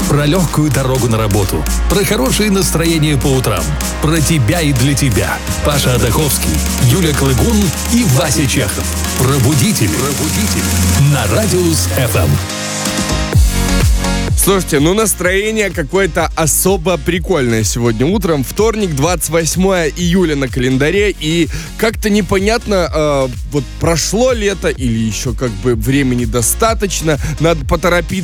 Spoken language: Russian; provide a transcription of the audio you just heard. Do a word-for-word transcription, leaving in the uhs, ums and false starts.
Про легкую дорогу на работу. Про хорошее настроение по утрам. Про тебя и для тебя. Паша Адаховский, Юля Клыгун и Вася Чехов. Пробудитель. Пробудитель. На Радиус эф эм. Слушайте, ну настроение какое-то особо прикольное сегодня утром. Вторник, двадцать восьмое июля на календаре. И как-то непонятно, э, вот прошло лето или еще как бы времени достаточно. Надо поторопиться